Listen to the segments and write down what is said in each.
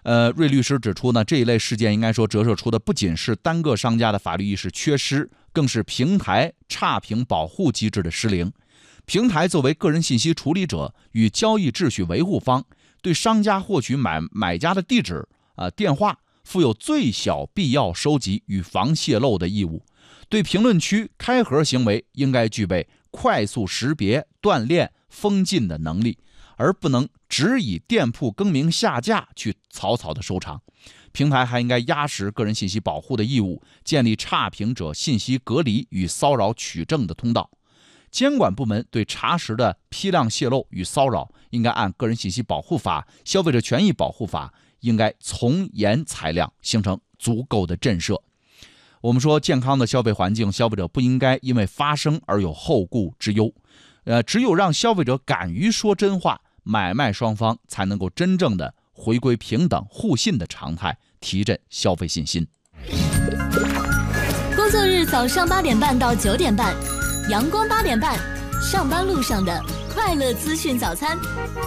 瑞律师指出呢，这一类事件应该说折射出的不仅是单个商家的法律意识缺失，更是平台差评保护机制的失灵。平台作为个人信息处理者与交易秩序维护方，对商家获取买家的地址、电话负有最小必要收集与防泄露的义务。对评论区开盒行为应该具备快速识别、断链、封禁的能力，而不能只以店铺更名下架去草草的收场。平台还应该压实个人信息保护的义务，建立差评者信息隔离与骚扰取证的通道。监管部门对查实的批量泄露与骚扰，应该按个人信息保护法、消费者权益保护法，应该从严裁量，形成足够的震慑。我们说，健康的消费环境，消费者不应该因为发声而有后顾之忧。只有让消费者敢于说真话，买卖双方才能够真正的回归平等互信的常态，提振消费信心。 工作日早上8点半到9点半，阳光8点半，上班路上的快乐资讯早餐。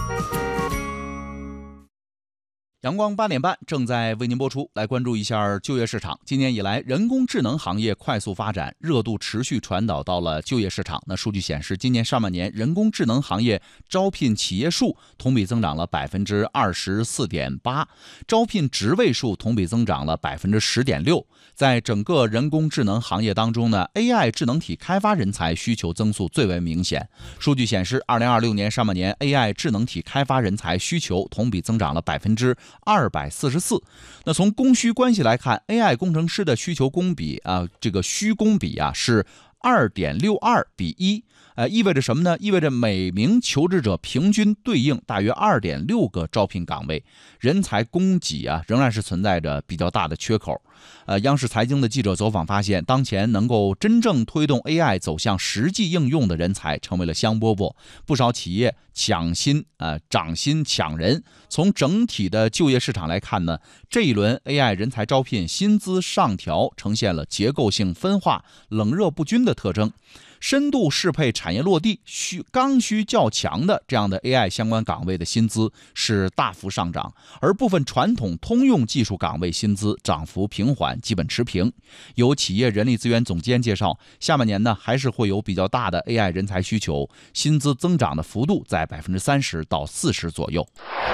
阳光8点半正在为您播出，来关注一下就业市场。今年以来，人工智能行业快速发展，热度持续传导到了就业市场。那数据显示，今年上半年人工智能行业招聘企业数同比增长了 24.8%， 招聘职位数同比增长了 10.6%。在整个人工智能行业当中呢， AI 智能体开发人才需求增速最为明显。数据显示，2026年上半年 AI 智能体开发人才需求同比增长了 244%。那从供需关系来看， AI 工程师的需求供比这个需供比是 2.62比1，意味着什么呢？意味着每名求职者平均对应大约 2.6个招聘岗位，人才供给仍然是存在着比较大的缺口。央视财经的记者走访发现，当前能够真正推动 AI 走向实际应用的人才成为了香饽饽，不少企业涨薪抢人。从整体的就业市场来看呢，这一轮 AI 人才招聘薪资上调呈现了结构性分化、冷热不均的特征。深度适配产业落地、刚需较强的这样的 AI 相关岗位的薪资是大幅上涨，而部分传统通用技术岗位薪资涨幅平缓，基本持平。有企业人力资源总监介绍，下半年呢还是会有比较大的 AI 人才需求，薪资增长的幅度在 30%到40%左右。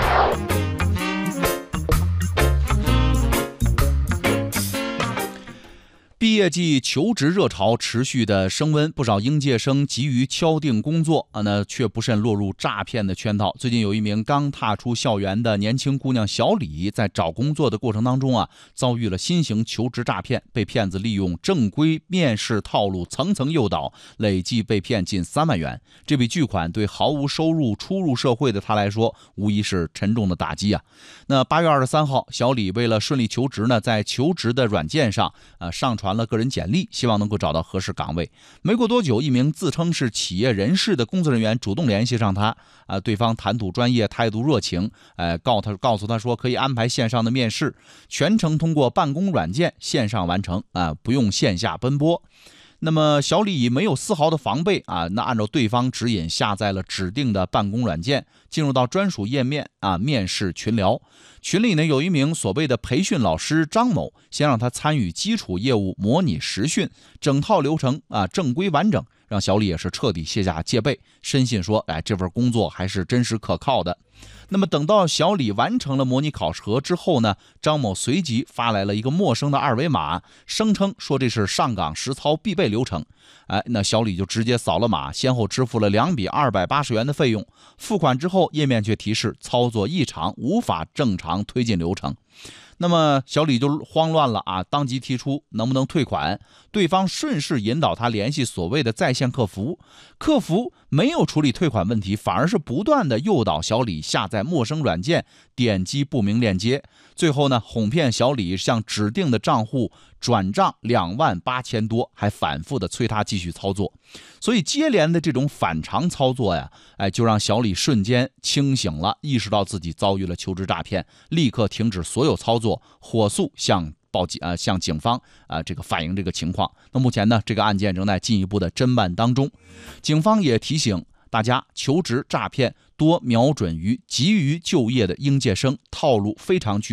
毕业季求职热潮持续的升温，不少应届生急于敲定工作却不慎落入诈骗的圈套。最近有一名刚踏出校园的年轻姑娘小李，在找工作的过程当中遭遇了新型求职诈骗，被骗子利用正规面试套路层层诱导，累计被骗近3万元。这笔巨款对毫无收入初入社会的他来说，无疑是沉重的打击。那8月23号，小李为了顺利求职呢，在求职的软件上上传了个人简历，希望能够找到合适岗位。没过多久，一名自称是企业人士的工作人员主动联系上他，对方谈吐专业，态度热情，告诉他说可以安排线上的面试，全程通过办公软件线上完成，不用线下奔波。那么小李没有丝毫的防备那按照对方指引下载了指定的办公软件，进入到专属页面面试群聊。群里呢有一名所谓的培训老师张某，先让他参与基础业务模拟实训，整套流程正规完整，让小李也是彻底卸下戒备，深信说这份工作还是真实可靠的。那么等到小李完成了模拟考核之后呢，张某随即发来了一个陌生的二维码，声称说这是上岗实操必备流程。那小李就直接扫了码，先后支付了2笔280元的费用。付款之后，页面却提示操作异常，无法正常推进流程。那么小李就慌乱了当即提出能不能退款。对方顺势引导他联系所谓的在线客服，客服没有处理退款问题，反而是不断的诱导小李下载陌生软件，点击不明链接，最后呢哄骗小李向指定的账户转账28000多，还反复的催他继续操作。所以接连的这种反常操作就让小李瞬间清醒了，意识到自己遭遇了求职诈骗，立刻停止所有操作，火速向警方反映这个情况。那目前呢，这个案件正在进一步的侦办当中。警方也提醒大家，求职诈骗多瞄准于急于就业的应届生，套路非常具